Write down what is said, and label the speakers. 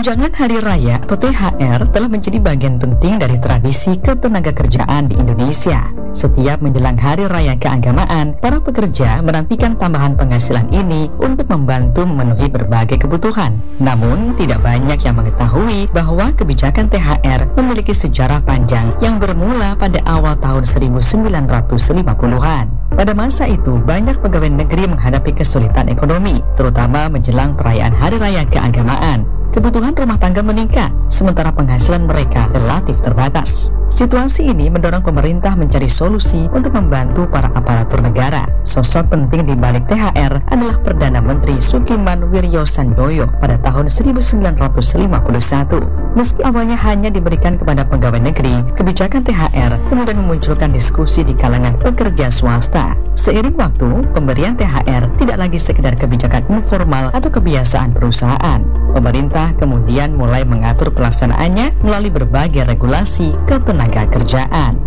Speaker 1: Tunjangan Hari Raya atau THR telah menjadi bagian penting dari tradisi ketenagakerjaan di Indonesia. Setiap menjelang Hari Raya Keagamaan, para pekerja menantikan tambahan penghasilan ini untuk membantu memenuhi berbagai kebutuhan. Namun, tidak banyak yang mengetahui bahwa kebijakan THR memiliki sejarah panjang yang bermula pada awal tahun 1950-an. Pada masa itu, banyak pegawai negeri menghadapi kesulitan ekonomi, terutama menjelang perayaan Hari Raya Keagamaan. Kebutuhan rumah tangga meningkat, sementara penghasilan mereka relatif terbatas. Situasi ini mendorong pemerintah mencari solusi untuk membantu para aparatur negara. Sosok penting di balik THR adalah Perdana Menteri Sukiman Wirjosandoyo pada tahun 1951. Meski awalnya hanya diberikan kepada pegawai negeri, kebijakan THR kemudian memunculkan diskusi di kalangan pekerja swasta. Seiring waktu, pemberian THR tidak lagi sekedar kebijakan informal atau kebiasaan perusahaan. Pemerintah kemudian mulai mengatur pelaksanaannya melalui berbagai regulasi ketenagakerjaan.